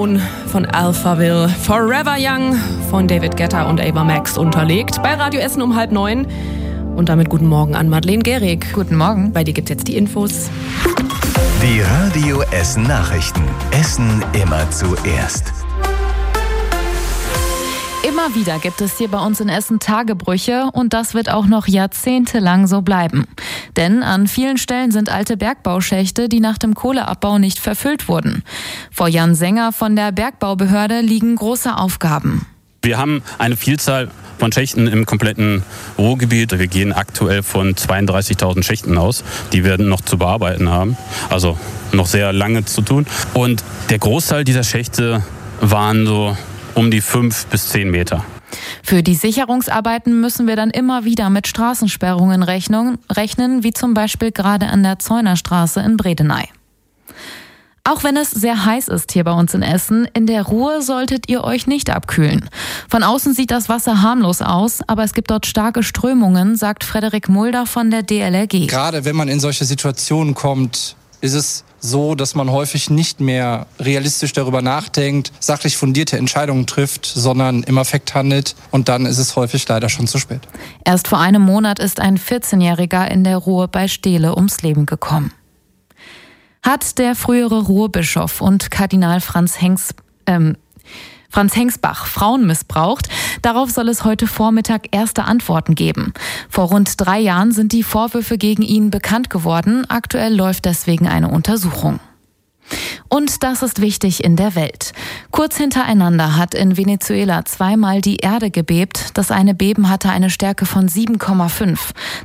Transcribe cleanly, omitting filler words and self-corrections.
Von Alphaville, Forever Young von David Guetta und Ava Max unterlegt. Bei Radio Essen um 8:30. Und damit guten Morgen an Madeleine Gehrig. Guten Morgen. Bei dir gibt's jetzt die Infos. Die Radio Essen Nachrichten. Essen immer zuerst. Immer wieder gibt es hier bei uns in Essen Tagebrüche und das wird auch noch jahrzehntelang so bleiben. Denn an vielen Stellen sind alte Bergbauschächte, die nach dem Kohleabbau nicht verfüllt wurden. Vor Jan Sänger von der Bergbaubehörde liegen große Aufgaben. Wir haben eine Vielzahl von Schächten im kompletten Ruhrgebiet. Wir gehen aktuell von 32.000 Schächten aus. Die werden noch zu bearbeiten haben, also noch sehr lange zu tun. Und der Großteil dieser Schächte waren so um die 5 bis 10 Meter. Für die Sicherungsarbeiten müssen wir dann immer wieder mit Straßensperrungen rechnen, wie zum Beispiel gerade an der Zeunerstraße in Bredeney. Auch wenn es sehr heiß ist hier bei uns in Essen, in der Ruhr solltet ihr euch nicht abkühlen. Von außen sieht das Wasser harmlos aus, aber es gibt dort starke Strömungen, sagt Frederik Mulder von der DLRG. Gerade wenn man in solche Situationen kommt, ist es so, dass man häufig nicht mehr realistisch darüber nachdenkt, sachlich fundierte Entscheidungen trifft, sondern im Affekt handelt und dann ist es häufig leider schon zu spät. Erst vor einem Monat ist ein 14-Jähriger in der Ruhr bei Steele ums Leben gekommen. Hat der frühere Ruhrbischof und Kardinal Franz Hengsbach Frauen missbraucht? Darauf soll es heute Vormittag erste Antworten geben. Vor rund 3 Jahren sind die Vorwürfe gegen ihn bekannt geworden. Aktuell läuft deswegen eine Untersuchung. Und das ist wichtig in der Welt. Kurz hintereinander hat in Venezuela zweimal die Erde gebebt. Das eine Beben hatte eine Stärke von 7,5.